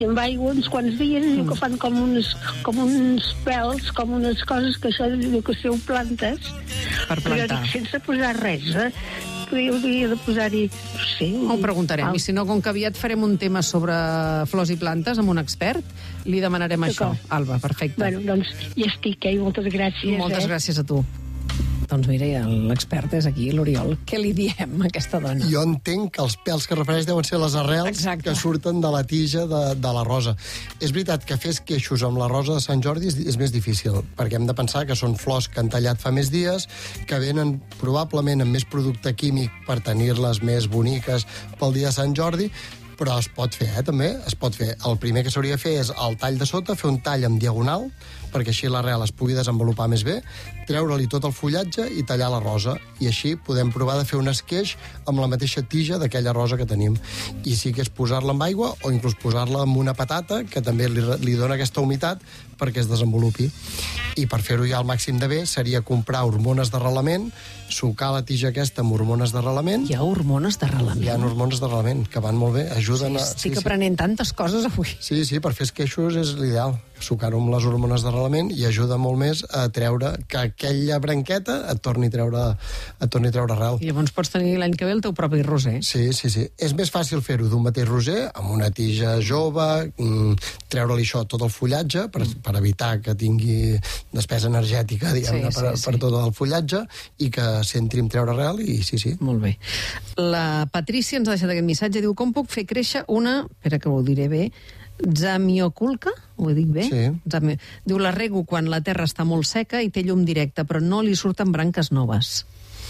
amb aigua uns quants dies i diu que fan com uns pèls, com unes coses que això diu que sou plantes. Per plantar. Però dic, sense posar res, hauria de posar-hi, no sé... Ho preguntarem, i si no, com que aviat farem un tema sobre flors i plantes amb un expert, li demanarem això. Alba, perfecte. Bueno, doncs ja estic, moltes gràcies. Moltes gràcies a tu. Doncs mira, l'expert és aquí, l'Oriol. Què li diem a aquesta dona? Jo entenc que els pèls que refereix deuen ser les arrels que surten de la tija de la rosa. És veritat que fer esqueixos amb la rosa de Sant Jordi és més difícil, perquè hem de pensar que són flors que han tallat fa més dies, que venen probablement amb més producte químic per tenir-les més boniques pel dia de Sant Jordi, però es pot fer, també. Es pot fer. El primer que s'hauria de fer és el tall de sota, fer un tall en diagonal, perquè així l'arrel es pugui desenvolupar més bé, treure-li tot el fullatge i tallar la rosa. I així podem provar de fer un esqueix amb la mateixa tija d'aquella rosa que tenim. I sí que és posar-la amb aigua o inclús posar-la amb una patata, que també li dona aquesta humitat perquè es desenvolupi. I per fer-ho ja al màxim de bé seria comprar hormones d'arrelament, sucar la tija aquesta amb hormones d'arrelament. Hi ha hormones d'arrelament? Hi ha hormones d'arrelament, que van molt bé, ajuden a... Estic aprenent tantes coses avui. Sí, per fer esqueixos és l'ideal, sucar-ho amb les hormones d'arrelament i ajuda molt més a treure que aquella branqueta et torni a treure arrel. I llavors pots tenir l'any que ve el teu propi roser. Sí. És més fàcil fer-ho d'un mateix roser, amb una tija jove, treure-li això, tot el fullatge, per evitar que tingui despesa energètica, diguem-ne, per tot el fullatge, i que s'entri en treure arrel, i sí. Molt bé. La Patrícia ens ha deixat aquest missatge, diu, com puc fer créixer una, espera que ho diré bé, zamioculca, ho dic bé? Sí. Diu, la rego quan la terra està molt seca i té llum directa, però no li surten branques noves.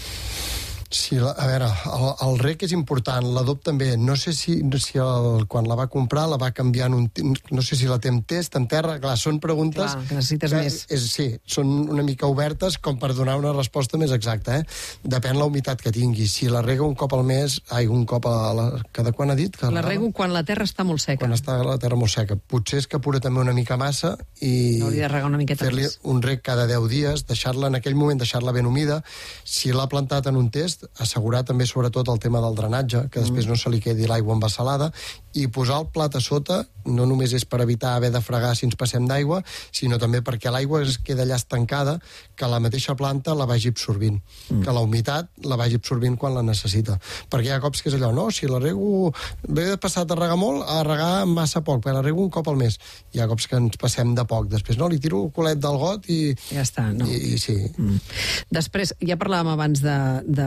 Sí, a veure, el rec és important, l'adob també. No sé si quan la va comprar la va canviar no sé si la té en test, en terra. Clar, són preguntes... Clar, que necessites més. Sí, són una mica obertes com per donar una resposta més exacta, Depèn la humitat que tingui. Si la rega un cop al mes... un cop cada quan ha dit? La rego quan la terra està molt seca. Quan està la terra molt seca. Potser és que apura també una mica massa i hauria de regar una miqueta fer-li un rec cada 10 dies, deixar-la en aquell moment, deixar-la ben humida. Si l'ha plantat en un test, assegurar també sobretot el tema del drenatge, que després no se li quedi l'aigua embassalada, i posar el plat a sota no només és per evitar haver de fregar si ens passem d'aigua, sinó també perquè l'aigua es queda allà estancada, que la mateixa planta la vagi absorbint, que la humitat la vagi absorbint quan la necessita. Perquè hi ha cops que és allò, no, si la rego, l'he passat a regar molt, a regar massa poc, perquè la rego un cop al mes. Hi ha cops que ens passem de poc. Després, no, li tiro el culet del got i... Ja està, no? I sí. Després, ja parlàvem abans de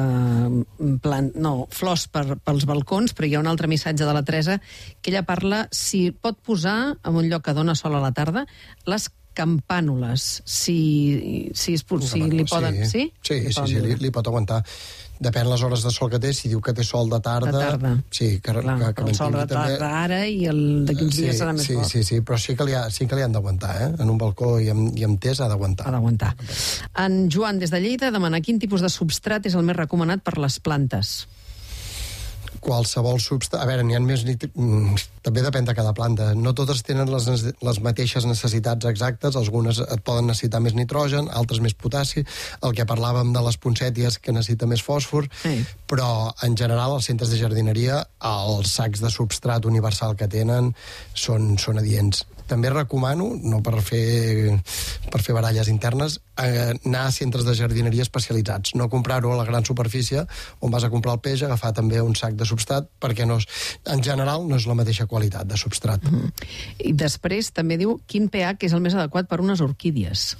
flors pels balcons, però hi ha un altre missatge de la Teresa que ella parla si pot posar en un lloc que dona sol a la tarda les campànules, si li poden... Sí, li pot aguantar. Depèn les hores de sol que té, si diu que té sol de tarda... De tarda. Sí, que el sol de tarda ara i d'aquí uns dies serà més fort. Sí, però sí que li han d'aguantar, En un balcó i amb tés ha d'aguantar. Ha d'aguantar. En Joan, des de Lleida, demana quin tipus de substrat és el més recomanat per les plantes. Qualsevol substrat... A veure, n'hi ha més... També depèn de cada planta. No totes tenen les mateixes necessitats exactes. Algunes et poden necessitar més nitrogen, altres més potassi. El que parlàvem de les poncèties, que necessita més fòsfor. Sí. Però, en general, als centres de jardineria, els sacs de substrat universal que tenen són adients. També recomano, no per fer baralles internes, anar a centres de jardineria especialitzats. No comprar-ho a la gran superfície on vas a comprar el peix, agafar també un sac de substrat, perquè en general no és la mateixa qualitat de substrat. I després també diu quin pH és el més adequat per unes orquídies.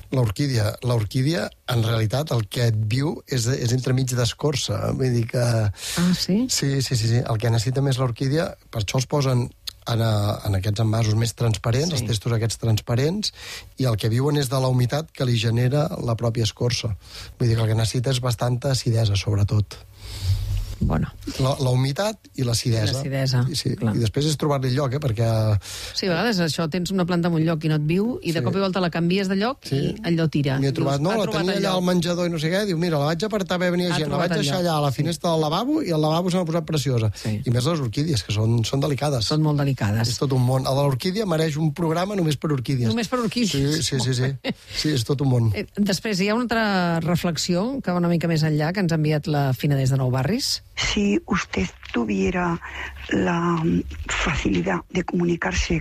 L'orquídia, en realitat, el que et viu és entremig d'escorça. Vull dir que... Ah, sí? Sí. El que necessita més l'orquídia, per això els posen en aquests envasos més transparents, els testos aquests transparents, i el que viuen és de la humitat que li genera la pròpia escorça. Vull dir que el que necessita és bastanta acidesa, sobretot. Bueno. La humitat i l'acidesa. L'acidesa, sí. I després és trobar-li lloc, perquè... Sí, a vegades això, tens una planta en un lloc i no et viu, i de cop i volta la canvies de lloc i allò tira. M'hi he trobat, la tenia allà al menjador i no sé què, diu, mira, la vaig apartar bé, venia gent, la vaig deixar allà a la finestra del lavabo i el lavabo se m'ha posat preciosa. I més les orquídies, que són delicades. Són molt delicades. És tot un món. El de l'orquídia mereix un programa només per orquídies. Només per orquídies? Sí. Sí, és tot un món. Després, hi ha una altra reflexió que va una mica més enllà, que ens ha enviat la Fina des de Nou Barris. si usted tuviera la facilidad de comunicarse